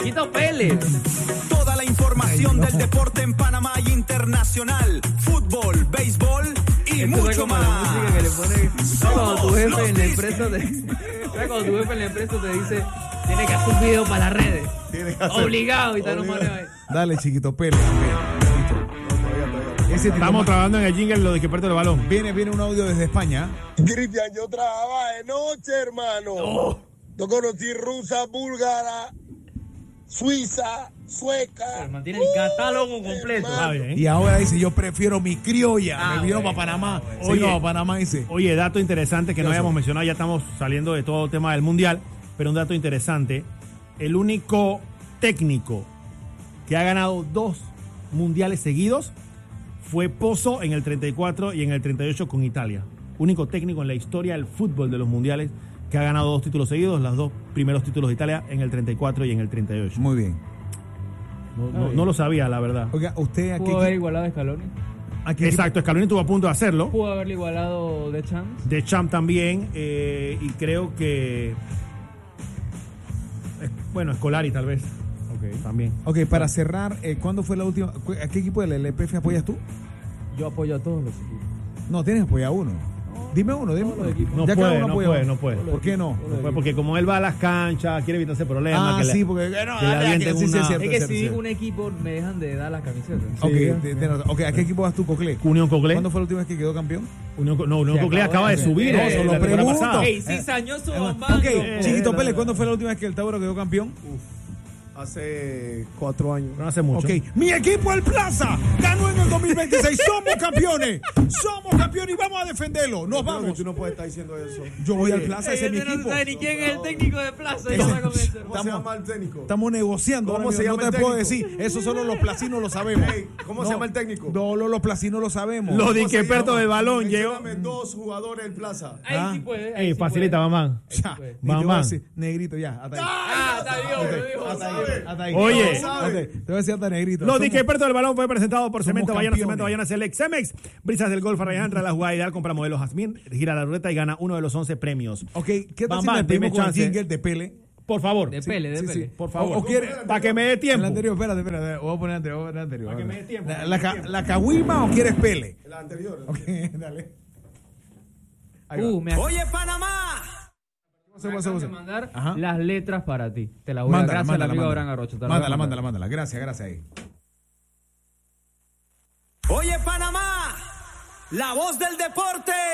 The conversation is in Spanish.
Quito Pérez. Toda la información del deporte en Panamá y internacional. Fútbol, béisbol y Esto mucho como la más. música que le pone. ¿Sabes cuando tu jefe en la empresa Somos te dice, tiene que hacer un video para las redes? Tienes que hacer- Obligado y tal, no manejo ahí. Dale, chiquito Pele. Ese tipo Estamos trabajando en el jingle lo de que parte el balón. viene un audio desde España. Cristian, yo trabajaba de noche, hermano. Yo conocí rusa, búlgara, suiza, sueca. Mantiene el catálogo completo. Está bien. Y ahora dice, yo prefiero mi criolla. Ah, me vino bueno. para Panamá. Se Oye. vino para Panamá, dice. Oye, dato interesante que no ¿Qué habíamos pasó? mencionado, ya estamos saliendo de todo el tema del Mundial, pero un dato interesante, el único técnico que ha ganado 2 mundiales seguidos fue Pozzo en el 34 y en el 38 con Italia. Único técnico en la historia del fútbol de los mundiales que ha ganado 2 títulos seguidos, los 2 primeros títulos de Italia en el 34 y en el 38. Muy bien. No lo sabía, la verdad. Oiga, ¿usted a qué Pudo haber equipo- igualado a Scaloni. a qué Exacto, Scaloni estuvo a punto de hacerlo. Pudo haberle igualado de Champs. De Champ también, y creo que bueno, Scolari tal vez. También. Ok, para cerrar, ¿cuándo fue la última? ¿A qué equipo del LPF apoyas tú? Yo apoyo a todos los equipos. No, tienes que apoyar a uno. Dime uno. todos los equipos. No Ya cada puede, uno no apoya a puede, uno. no puede. ¿Por qué no? No puede, porque como él va a las canchas, quiere evitarse problemas. Ah, que le- sí, porque no, que le dale, avienten sí, sí, una- es cierto, Es que es si cierto. digo un equipo, me dejan de dar las camisetas. Ok, ok, ¿a qué equipo vas tú, Coclé? Unión Coclé. ¿Cuándo fue la última vez que quedó campeón? Unión Se Coclé acaba acaba de de subir. hacer. No, solo la temporada pregunto. pasada. Ey, sí, sañoso, Ok, mano. Chiquito Pele, ¿cuándo fue la última vez que el Tauro quedó campeón? Hace 4 años. No hace mucho. Ok, mi equipo El Plaza ganó en el 2026. Somos campeones. Somos campeones y vamos a defenderlo. Nos vamos. Tú no puedes estar diciendo eso. Yo voy al Plaza, ese es mi Este no equipo. sabe ni quién es el técnico de Plaza. Ese- Ya va con eso, hermano. ¿Cómo se llama el técnico? Estamos negociando. ¿Cómo ahora se mismo, llama no el te puedo técnico? decir. Eso solo los placinos lo sabemos. Ey, ¿cómo se llama el técnico? No, los placinos lo sabemos. Los ¿Cómo se disquepertos llama? del balón llegó. Mencióname 2 jugadores del Plaza. Ahí sí puede. ahí Ey, sí facilita, puede. mamá. Ya, pues. y te voy a Mamá. decir, negrito, ya, hasta ahí. Ah, está bien, lo dijo. Hasta ahí, hasta ahí. Oye. Hasta ahí. Te voy a decir hasta negrito. Los Somos- disquepertos del balón fue presentado por Cemento Bayana, campeones. Cemento Bayana Select, Cemex, Brisas del Golf, Arrayan, entra a la jugada ideal, compra modelo Jazmín, gira la ruleta y gana uno de los 11 premios. Ok, ¿qué tal Bam, si bam, le pedimos dime con el chance. jingle de Pele? Por favor. De Pele, de Sí, Pele. sí. Por favor. O quiere... Para que me dé El tiempo. anterior, espérate. Voy a poner anterior. Para que me dé tiempo. ¿La caguima o quieres Pele? El anterior. Ok, dale. Ahí va. Me Oye, Panamá. acaban de mandar Ajá. las letras para ti. Te las voy a dar. Gracias al amigo Abraham Arrocho. Te las voy a mandar. Mándala. Gracias ahí. Oye, Panamá. La voz del deporte.